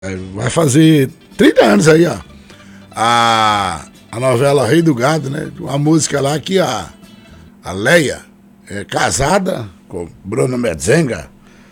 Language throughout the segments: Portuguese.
Vai fazer 30 anos aí, ó. A novela Rei do Gado, né? Uma música lá que a Leia é casada com Bruno Metzenga.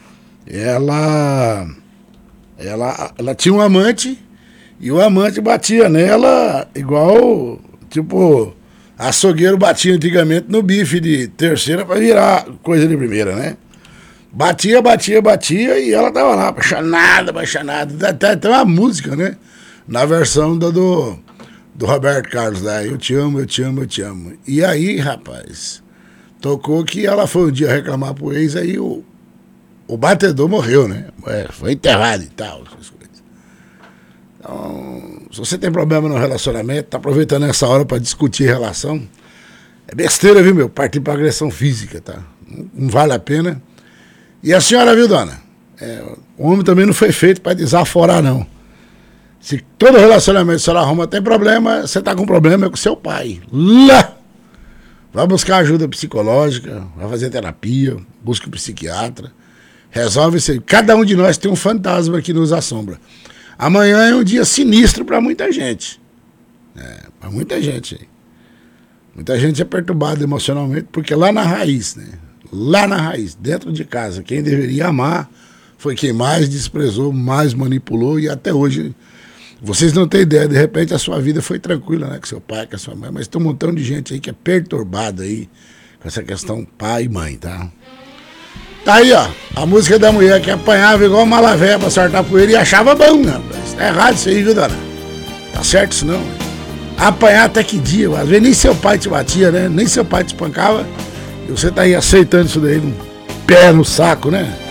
Ela tinha um amante e o amante batia nela igual, tipo, açougueiro batia antigamente no bife de terceira pra virar coisa de primeira, né? Batia e ela tava lá, apaixonada. Tem uma música, né? Na versão do Roberto Carlos, né? Eu te amo. E aí, rapaz, tocou que ela foi um dia reclamar pro ex, aí o batedor morreu, né? Foi enterrado e tal, essas coisas. Então, se você tem problema no relacionamento, tá aproveitando essa hora pra discutir relação, é besteira, viu, meu? Partir pra agressão física, tá? Não vale a pena. E a senhora, viu, dona? O homem também não foi feito para desaforar, não. Se todo relacionamento que a senhora arruma tem problema, você tá com problema com seu pai. Lá! Vai buscar ajuda psicológica, vai fazer terapia, busca um psiquiatra, resolve isso aí. Cada um de nós tem um fantasma que nos assombra. Amanhã é um dia sinistro para muita gente. Para muita gente aí. Muita gente é perturbada emocionalmente, porque lá na raiz, né? Lá na raiz, dentro de casa, quem deveria amar foi quem mais desprezou, mais manipulou, e até hoje, vocês não têm ideia, de repente a sua vida foi tranquila, né, com seu pai, com a sua mãe, mas tem um montão de gente aí que é perturbada aí com essa questão pai e mãe, tá? Tá aí, ó, a música da mulher que apanhava igual uma malavéia pra soltar poeira e achava bom, né? Tá errado isso aí, viu, dona? Tá certo isso não? Apanhar até que dia? Às vezes nem seu pai te batia, né? Nem seu pai te espancava. E você tá aí aceitando isso daí, num pé no saco, né?